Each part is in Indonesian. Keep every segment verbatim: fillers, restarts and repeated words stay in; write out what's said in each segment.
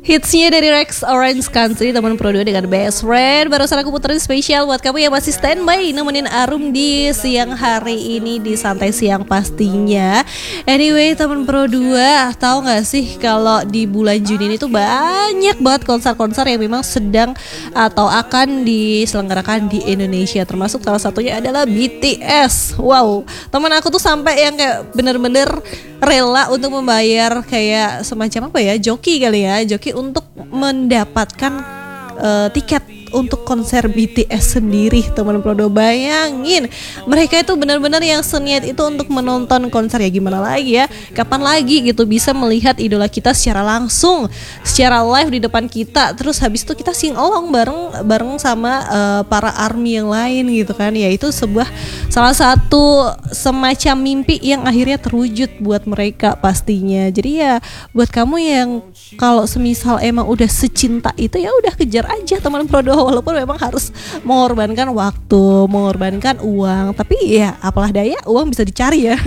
Hitsnya dari Rex Orange Country teman Pro dua dengan Best Friend. Barusan aku puterin spesial buat kamu yang masih standby nemenin Arum di siang hari ini di Santai Siang pastinya. Anyway teman Pro dua, tahu gak sih kalau di bulan Juni ini tuh banyak banget konser-konser yang memang sedang atau akan diselenggarakan di Indonesia. Termasuk salah satunya adalah B T S. Wow, teman aku tuh sampai yang kayak bener-bener rela untuk membayar kayak semacam apa ya, joki kali ya, joki untuk mendapatkan uh, tiket untuk konser B T S sendiri. Teman Pro dua, bayangin mereka itu benar-benar yang seniat itu untuk menonton konser. Ya gimana lagi ya, kapan lagi gitu bisa melihat idola kita secara langsung, secara live di depan kita. Terus habis itu kita sing along bareng bareng sama uh, para ARMY yang lain gitu kan. Ya itu sebuah salah satu semacam mimpi yang akhirnya terwujud buat mereka pastinya. Jadi ya buat kamu yang kalau semisal emang udah secinta itu, ya udah kejar aja teman Pro dua, walaupun memang harus mengorbankan waktu, mengorbankan uang, tapi ya apalah daya, uang bisa dicari ya.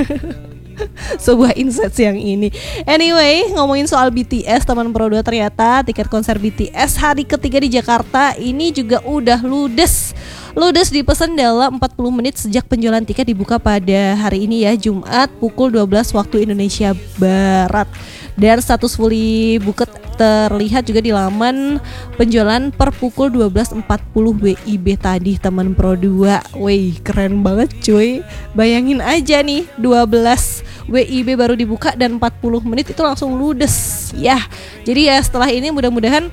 Sebuah insights yang ini. Anyway, ngomongin soal B T S teman Pro dua, ternyata tiket konser B T S hari ketiga di Jakarta ini juga udah ludes. Ludes dipesan dalam empat puluh menit sejak penjualan tiket dibuka pada hari ini ya, Jumat pukul dua belas waktu Indonesia Barat. Dan status fully booked terlihat juga di laman penjualan per pukul dua belas empat puluh W I B tadi teman Pro dua. Wih, keren banget cuy. Bayangin aja nih, dua belas W I B baru dibuka dan empat puluh menit itu langsung ludes. Ya, jadi ya setelah ini mudah-mudahan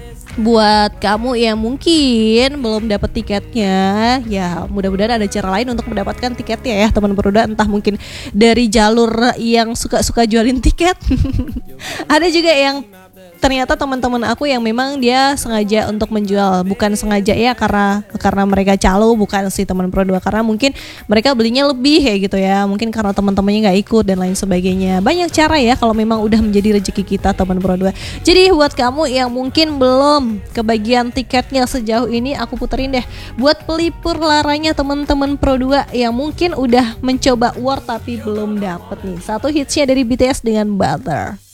buat kamu yang mungkin belum dapat tiketnya, ya mudah-mudahan ada cara lain untuk mendapatkan tiketnya ya teman Pro dua. Entah mungkin dari jalur yang suka-suka jualin tiket. Ada juga yang ternyata teman-teman aku yang memang dia sengaja untuk menjual, bukan sengaja ya karena karena mereka calo, bukan sih teman Pro dua, karena mungkin mereka belinya lebih kayak gitu ya, mungkin karena teman-temannya nggak ikut dan lain sebagainya. Banyak cara ya kalau memang udah menjadi rezeki kita teman Pro dua. Jadi buat kamu yang mungkin belum kebagian tiketnya sejauh ini, aku puterin deh buat pelipur laranya teman-teman Pro dua yang mungkin udah mencoba war tapi belum dapet nih. Satu hitsnya dari B T S dengan Butter.